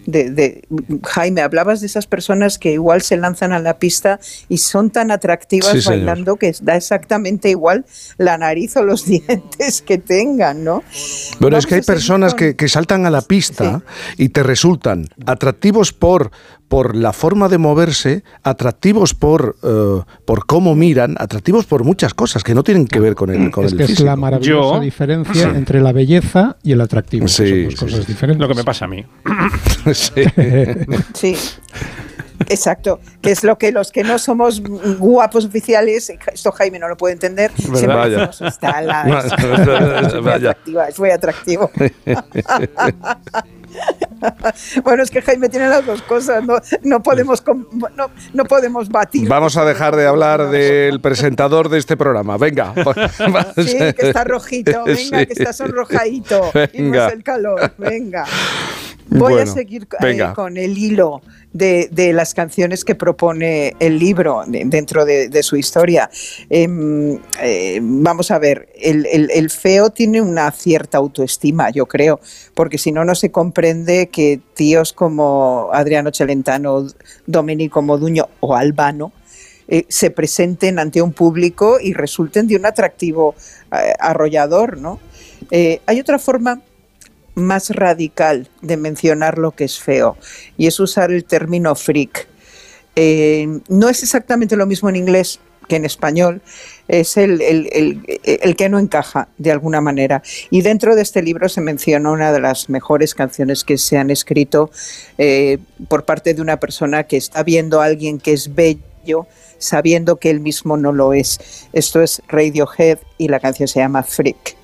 Jaime, hablabas de esas personas que igual se lanzan a la pista y son tan atractivas bailando que da exactamente igual la nariz o los dientes que tengan, ¿no? Bueno, es que hay personas que saltan a la pista y te resultan atractivos por la forma de moverse, atractivos por cómo miran, atractivos por muchas cosas que no tienen que ver con el físico. Es la maravillosa diferencia entre la belleza y el atractivo. Son dos cosas diferentes. Lo que me pasa a mí. Sí. Exacto, que es lo que los que no somos guapos oficiales, esto Jaime no lo puede entender, siempre decimos, es muy atractivo. Bueno, es que Jaime tiene las dos cosas, no podemos batir. Vamos a dejar de hablar del presentador de este programa, venga. Sí, que está rojito, venga, que está sonrojadito, y no es el calor, venga. Voy a seguir con el hilo de las canciones que propone el libro dentro de su historia. Vamos a ver, el feo tiene una cierta autoestima, yo creo, porque si no, no se comprende que tíos como Adriano Celentano, Domenico Modugno o Albano se presenten ante un público y resulten de un atractivo arrollador, ¿no? Hay otra forma más radical de mencionar lo que es feo, y es usar el término freak. No es exactamente lo mismo en inglés que en español, es el que no encaja de alguna manera. Y dentro de este libro se menciona una de las mejores canciones que se han escrito por parte de una persona que está viendo a alguien que es bello, sabiendo que él mismo no lo es. Esto es Radiohead y la canción se llama Freak.